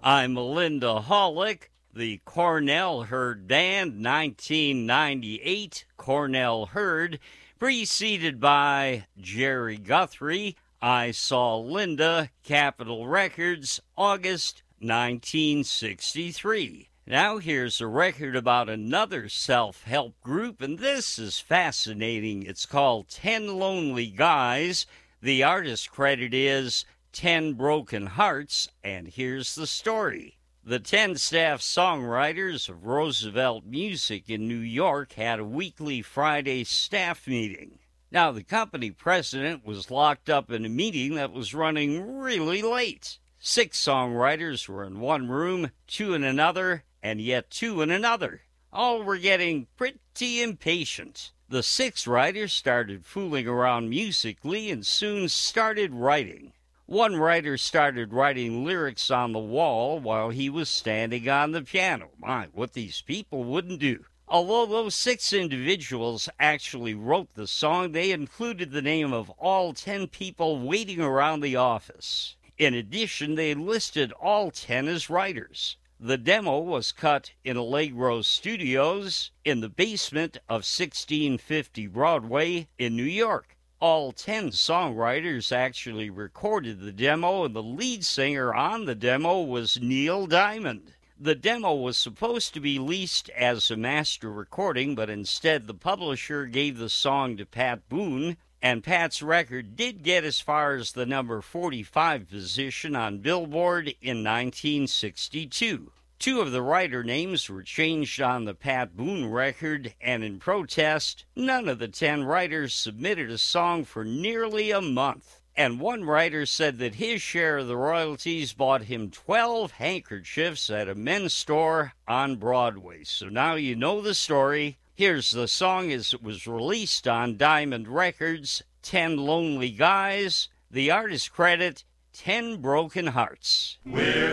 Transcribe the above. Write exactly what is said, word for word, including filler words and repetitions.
I'm Linda Hollick. The Cornell Herd Band, nineteen ninety-eight, Cornell Herd, preceded by Jerry Guthrie, I Saw Linda, Capitol Records, August nineteen sixty-three. Now here's a record about another self-help group, and this is fascinating. It's called Ten Lonely Guys. The artist credit is Ten Broken Hearts, and here's the story. The ten staff songwriters of Roosevelt Music in New York had a weekly Friday staff meeting. Now, the company president was locked up in a meeting that was running really late. Six songwriters were in one room, two in another, and yet two in another. All were getting pretty impatient. The six writers started fooling around musically and soon started writing. One writer started writing lyrics on the wall while he was standing on the piano. My, what these people wouldn't do. Although those six individuals actually wrote the song, they included the name of all ten people waiting around the office. In addition, they listed all ten as writers. The demo was cut in Allegro Studios in the basement of sixteen fifty Broadway in New York. All ten songwriters actually recorded the demo, and the lead singer on the demo was Neil Diamond. The demo was supposed to be leased as a master recording, but instead the publisher gave the song to Pat Boone, and Pat's record did get as far as the number forty-five position on Billboard in nineteen sixty-two. Two of the writer names were changed on the Pat Boone record, and in protest, none of the ten writers submitted a song for nearly a month. And one writer said that his share of the royalties bought him twelve handkerchiefs at a men's store on Broadway. So now you know the story. Here's the song as it was released on Diamond Records, Ten Lonely Guys. The artist credit, Ten Broken Hearts. We're